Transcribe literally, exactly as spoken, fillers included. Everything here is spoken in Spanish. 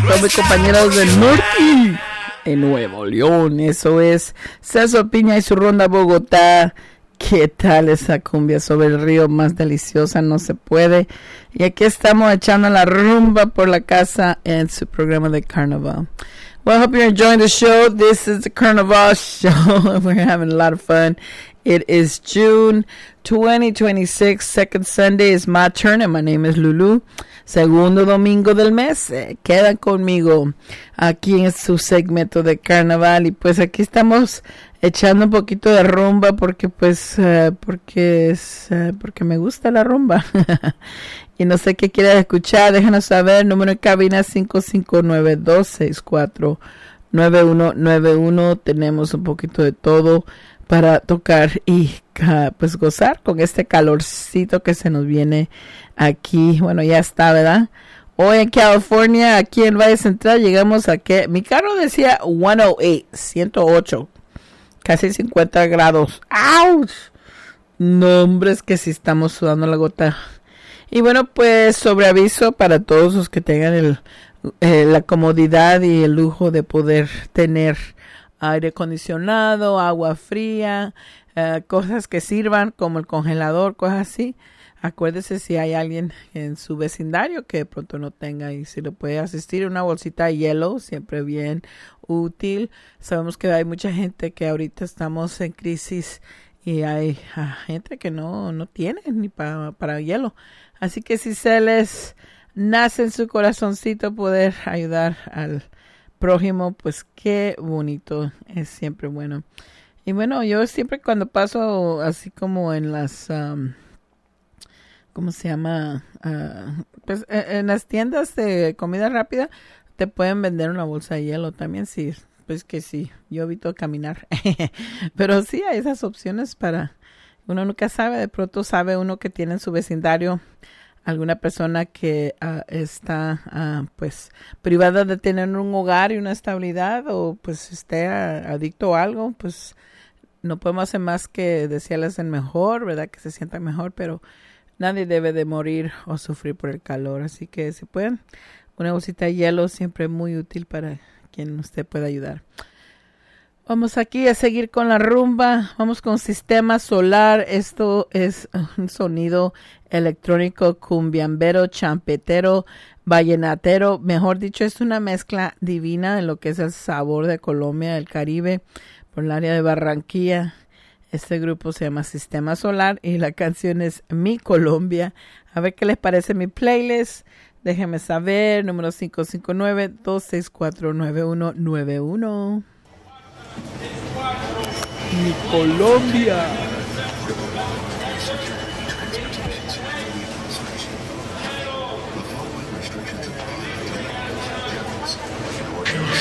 todos mis compañeros del norte en Nuevo León. Eso es César Piña y su ronda Bogotá. ¿Qué tal esa cumbia sobre el río? Más deliciosa no se puede. Y aquí estamos echando la rumba por la casa en su programa de Carnaval. Well, I hope you're enjoying the show. This is the Carnival show. We're having a lot of fun. It is June twenty twenty-six. Second Sunday is my turn, and my name is Lulu. Segundo domingo del mes. Eh, quedan conmigo aquí en su segmento de Carnaval. Y pues aquí estamos echando un poquito de rumba porque pues uh, porque es uh, porque me gusta la rumba. Y no sé qué quieres escuchar, déjanos saber. Número de cabina cinco cinco nueve, dos seis cuatro, nueve uno nueve uno. Tenemos un poquito de todo para tocar y uh, pues gozar con este calorcito que se nos viene aquí. Bueno, ya está, ¿verdad? Hoy en California, aquí en Valle Central, llegamos a que mi carro decía ciento ocho, casi cincuenta grados. ¡Auch! No, hombre, es que sí estamos sudando la gota. Y bueno, pues sobre aviso para todos los que tengan el, eh, la comodidad y el lujo de poder tener aire acondicionado, agua fría, eh, cosas que sirvan como el congelador, cosas así. Acuérdese si hay alguien en su vecindario que de pronto no tenga y si le puede asistir una bolsita de hielo, siempre bien útil. Sabemos que hay mucha gente que ahorita estamos en crisis y hay uh, gente que no, no tiene ni pa, para hielo. Así que si se les nace en su corazoncito poder ayudar al prójimo, pues qué bonito, es siempre bueno. Y bueno, yo siempre cuando paso así como en las, um, ¿cómo se llama? Uh, pues en las tiendas de comida rápida te pueden vender una bolsa de hielo también, sí, pues que sí, yo evito caminar. Pero sí hay esas opciones para, uno nunca sabe, de pronto sabe uno que tiene en su vecindario alguna persona que uh, está uh, pues privada de tener un hogar y una estabilidad o pues esté uh, adicto a algo, pues no podemos hacer más que desearles el mejor, ¿verdad? Que se sientan mejor, pero nadie debe de morir o sufrir por el calor. Así que si pueden, una bolsita de hielo siempre es muy útil para quien usted pueda ayudar. Vamos aquí a seguir con la rumba. Vamos con Sistema Solar. Esto es un sonido electrónico cumbiambero, champetero, vallenatero. Mejor dicho, es una mezcla divina de lo que es el sabor de Colombia, del Caribe, por el área de Barranquilla. Este grupo se llama Sistema Solar y la canción es Mi Colombia. A ver qué les parece mi playlist. Déjenme saber. Número cinco cinco nueve, dos seis cuatro, nueve uno nueve uno. Mi Colombia.